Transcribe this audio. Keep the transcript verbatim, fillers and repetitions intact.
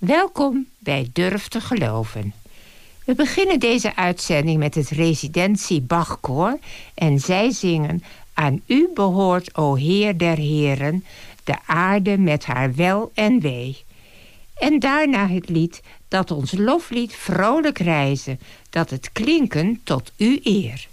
Welkom bij Durf te Geloven. We beginnen deze uitzending met het Residentie Bachkoor en zij zingen: Aan u behoort, o Heer der Heren, de aarde met haar wel en wee. En daarna het lied dat ons loflied vrolijk reizen, dat het klinken tot uw eer.